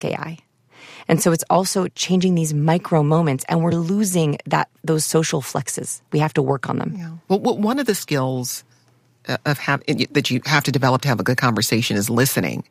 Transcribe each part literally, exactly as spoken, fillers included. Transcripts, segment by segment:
A I. And so it's also changing these micro moments, and we're losing that those social flexes. We have to work on them. Yeah. Well, one of the skills of have, that you have to develop to have a good conversation is listening.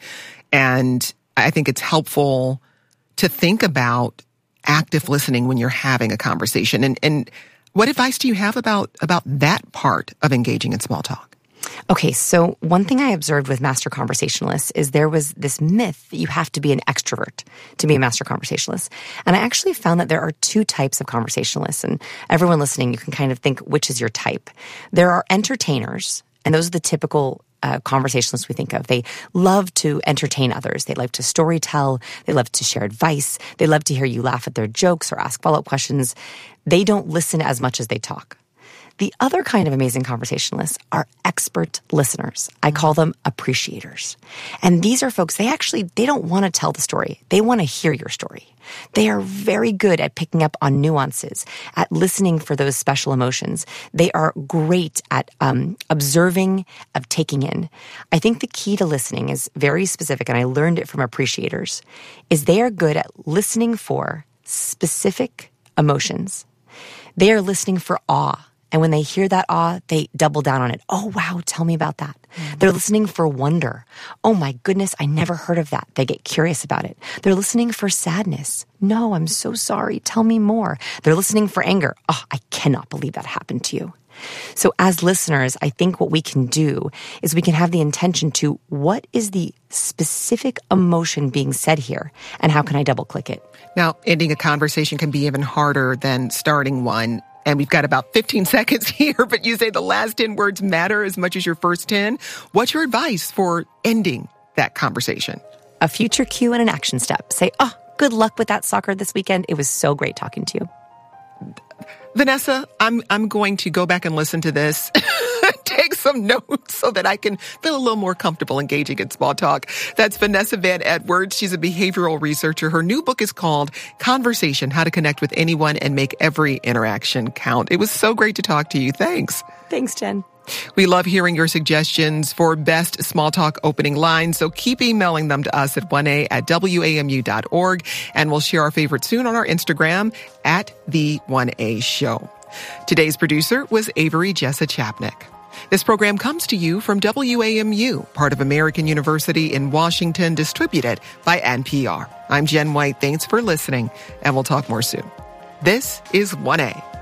And I think it's helpful to think about active listening when you're having a conversation. And, and what advice do you have about, about that part of engaging in small talk? Okay, so one thing I observed with master conversationalists is there was this myth that you have to be an extrovert to be a master conversationalist. And I actually found that there are two types of conversationalists. And everyone listening, you can kind of think which is your type. There are entertainers, and those are the typical uh, conversationalists we think of. They love to entertain others. They love to storytell. They love to share advice. They love to hear you laugh at their jokes or ask follow-up questions. They don't listen as much as they talk. The other kind of amazing conversationalists are expert listeners. I call them appreciators. And these are folks, they actually, they don't want to tell the story. They want to hear your story. They are very good at picking up on nuances, at listening for those special emotions. They are great at um, observing, of taking in. I think the key to listening is very specific, and I learned it from appreciators, is they are good at listening for specific emotions. They are listening for awe. And when they hear that awe, they double down on it. Oh, wow, tell me about that. Mm-hmm. They're listening for wonder. Oh, my goodness, I never heard of that. They get curious about it. They're listening for sadness. No, I'm so sorry. Tell me more. They're listening for anger. Oh, I cannot believe that happened to you. So as listeners, I think what we can do is we can have the intention to, what is the specific emotion being said here, and how can I double click it? Now, ending a conversation can be even harder than starting one. And we've got about fifteen seconds here, but you say the last ten words matter as much as your first ten. What's your advice for ending that conversation? A future cue and an action step. Say, oh, good luck with that soccer this weekend. It was so great talking to you. Vanessa, I'm I'm going to go back and listen to this. Take some notes so that I can feel a little more comfortable engaging in small talk. That's Vanessa Van Edwards. She's a behavioral researcher. Her new book is called Conversation: How to Connect with Anyone and Make Every Interaction Count. It was so great to talk to you. Thanks. Thanks, Jen. We love hearing your suggestions for best small talk opening lines, so keep emailing them to us at one a at W A M U dot org, and we'll share our favorites soon on our Instagram at The one A Show. Today's producer was Avery Jessa Chapnick. This program comes to you from W A M U, part of American University in Washington, distributed by N P R. I'm Jen White. Thanks for listening, and we'll talk more soon. This is one A.